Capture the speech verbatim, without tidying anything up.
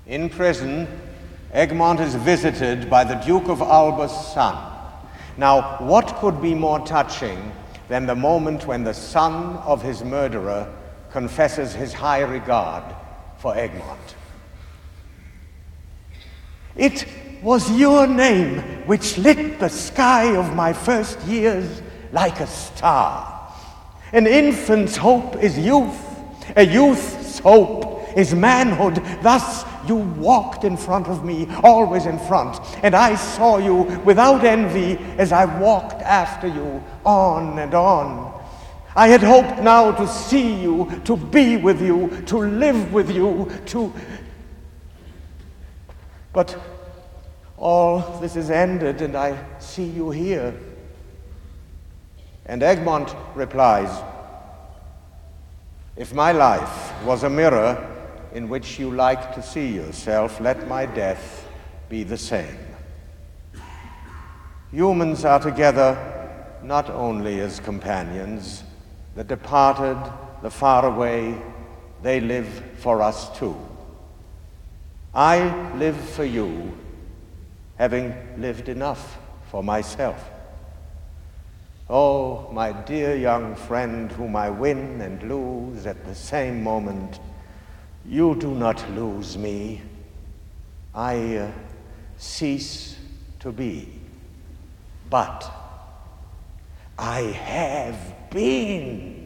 In prison, Egmont is visited by the Duke of Alba's son. Now, what could be more touching than the moment when the son of his murderer confesses his high regard for Egmont? "It was your name which lit the sky of my first years like a star. An infant's hope is youth, a youth's hope is manhood. Thus you walked in front of me, always in front, and I saw you without envy as I walked after you, on and on. I had hoped now to see you, to be with you, to live with you, to... But all this is ended, and I see you here." And Egmont replies, "If my life was a mirror in which you like to see yourself, let my death be the same." Humans are together not only as companions. The departed, the far away, they live for us too. I live for you, having lived enough for myself. Oh, my dear young friend, whom I win and lose at the same moment, you do not lose me. I uh, cease to be, but I have been.